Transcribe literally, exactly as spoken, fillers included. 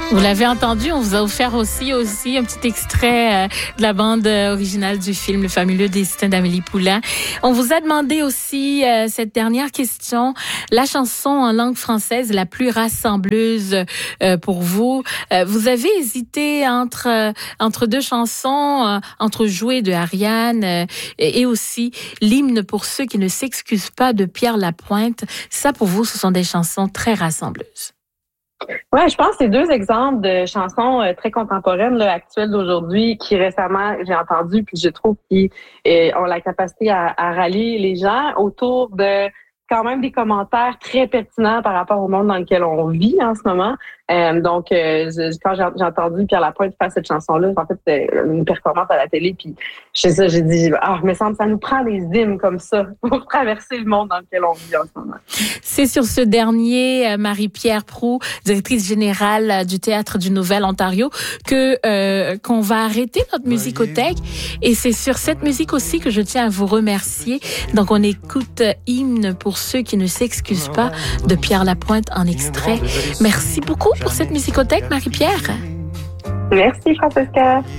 Vous l'avez entendu, on vous a offert aussi, aussi un petit extrait euh, de la bande euh, originale du film Le fabuleux destin d'Amélie Poulain. On vous a demandé aussi euh, cette dernière question, la chanson en langue française la plus rassembleuse euh, pour vous. Euh, vous avez hésité entre euh, entre deux chansons, euh, entre Jouer de Ariane euh, et, et aussi L'hymne pour ceux qui ne s'excusent pas de Pierre Lapointe. Ça, pour vous, ce sont des chansons très rassembleuses. Ouais, je pense que c'est deux exemples de chansons euh, très contemporaines, là, actuelles d'aujourd'hui, qui récemment j'ai entendu, puis je trouve qu'ils euh, ont la capacité à, à rallier les gens autour de quand même des commentaires très pertinents par rapport au monde dans lequel on vit en ce moment. Euh, donc, euh, je, quand j'ai, j'ai entendu Pierre Lapointe faire cette chanson-là, en fait, c'était une performance à la télé, puis je sais ça, j'ai dit, ah, il me semble que ça nous prend des hymnes comme ça pour traverser le monde dans lequel on vit en ce moment. C'est sur ce dernier, Marie-Pierre Proulx, directrice générale du Théâtre du Nouvel-Ontario, que euh, qu'on va arrêter notre musicothèque. Et c'est sur cette musique aussi que je tiens à vous remercier. Donc, on écoute Hymne pour ceux qui ne s'excusent pas de Pierre Lapointe en extrait. Merci beaucoup pour cette musicothèque, Marie-Pierre. Merci, Francesca.